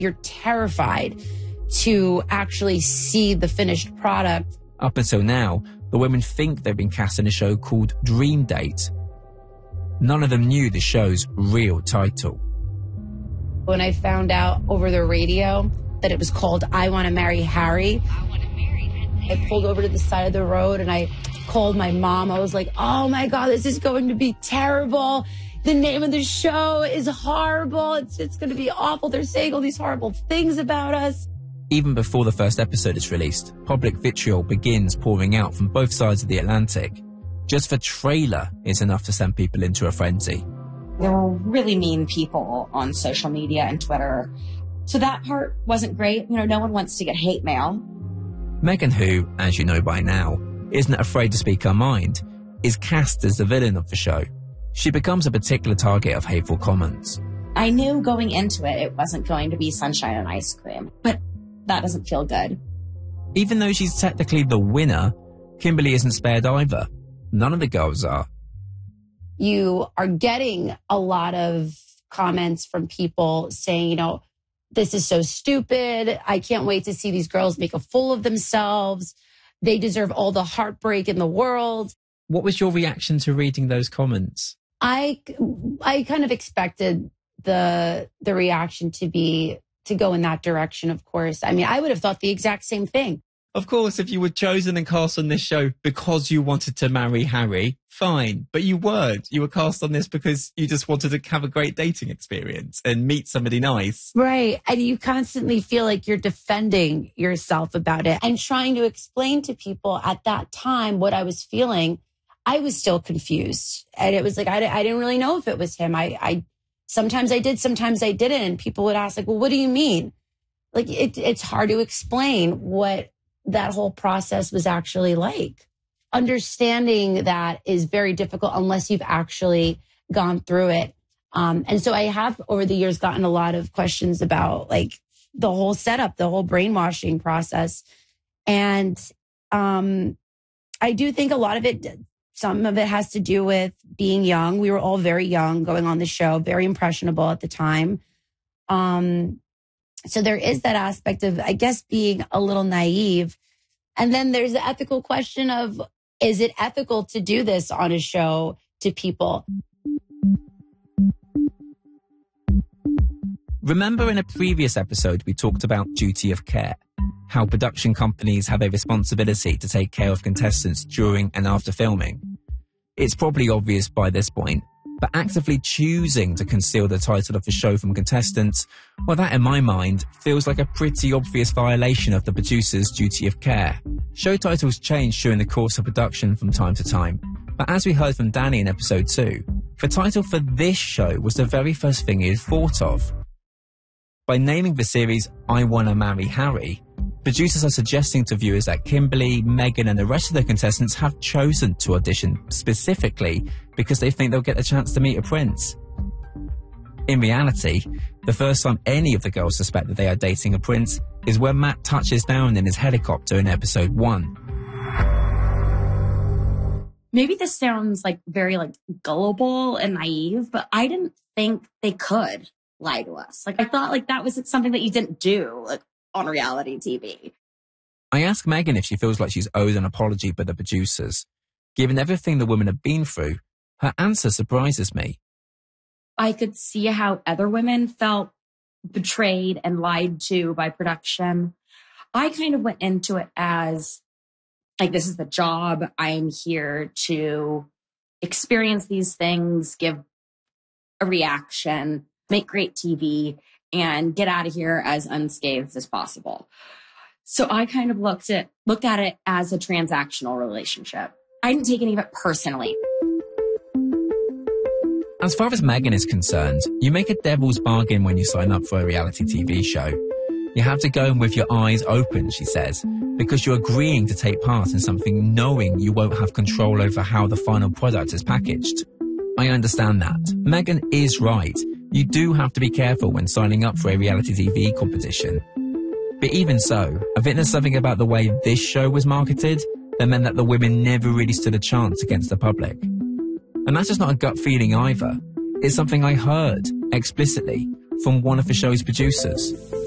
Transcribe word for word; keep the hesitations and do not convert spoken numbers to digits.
You're terrified to actually see the finished product. Up until now, the women think they've been cast in a show called Dream Date. None of them knew the show's real title. When I found out over the radio that it was called I Want to Marry Harry, I pulled over to the side of the road and I called my mom. I was like, oh my God, this is going to be terrible. The name of the show is horrible. It's, it's going to be awful. They're saying all these horrible things about us. Even before the first episode is released, public vitriol begins pouring out from both sides of the Atlantic. Just the trailer is enough to send people into a frenzy. There were really mean people on social media and Twitter. So that part wasn't great. You know, no one wants to get hate mail. Megan, who, as you know by now, isn't afraid to speak her mind, is cast as the villain of the show. She becomes a particular target of hateful comments. I knew going into it, it wasn't going to be sunshine and ice cream, but that doesn't feel good. Even though she's technically the winner, Kimberly isn't spared either. None of the girls are. You are getting a lot of comments from people saying, you know, this is so stupid. I can't wait to see these girls make a fool of themselves. They deserve all the heartbreak in the world. What was your reaction to reading those comments? I, I kind of expected the the reaction to be to go in that direction, of course. I mean, I would have thought the exact same thing. Of course, if you were chosen and cast on this show because you wanted to marry Harry, fine. But you weren't. You were cast on this because you just wanted to have a great dating experience and meet somebody nice. Right. And you constantly feel like you're defending yourself about it and trying to explain to people at that time what I was feeling. I was still confused. And it was like, I, I didn't really know if it was him. I, I sometimes I did, sometimes I didn't. And people would ask, like, well, what do you mean? Like, it, it's hard to explain what that whole process was actually like. Understanding that is very difficult unless you've actually gone through it. Um, and so I have over the years gotten a lot of questions about like the whole setup, the whole brainwashing process. And um, I do think a lot of it, some of it has to do with being young. We were all very young going on the show, very impressionable at the time. Um, So there is that aspect of, I guess, being a little naive. And then there's the ethical question of, is it ethical to do this on a show to people? Remember in a previous episode, we talked about duty of care, how production companies have a responsibility to take care of contestants during and after filming. It's probably obvious by this point, but actively choosing to conceal the title of the show from contestants, well, that in my mind feels like a pretty obvious violation of the producer's duty of care. Show titles change during the course of production from time to time, but as we heard from Danny in episode two, the title for this show was the very first thing he had thought of. By naming the series I Wanna Marry Harry, producers are suggesting to viewers that Kimberly, Megan and the rest of the contestants have chosen to audition specifically because they think they'll get a chance to meet a prince. In reality, the first time any of the girls suspect that they are dating a prince is when Matt touches down in his helicopter in episode one. Maybe this sounds like very like gullible and naive, but I didn't think they could lie to us. Like I thought like that was something that you didn't do like on reality T V. I asked Megan if she feels like she's owed an apology by the producers. Given everything the women have been through, her answer surprises me. I could see how other women felt betrayed and lied to by production. I kind of went into it as like, this is the job. I'm here to experience these things, give a reaction, make great T V, and get out of here as unscathed as possible. So I kind of looked at looked at it as a transactional relationship. I didn't take any of it personally. As far as Megan is concerned, you make a devil's bargain when you sign up for a reality T V show. You have to go in with your eyes open, she says, because you're agreeing to take part in something knowing you won't have control over how the final product is packaged. I understand that. Megan is right. You do have to be careful when signing up for a reality T V competition. But even so, I think there's something about the way this show was marketed that meant that the women never really stood a chance against the public. And that's just not a gut feeling either. It's something I heard explicitly from one of the show's producers.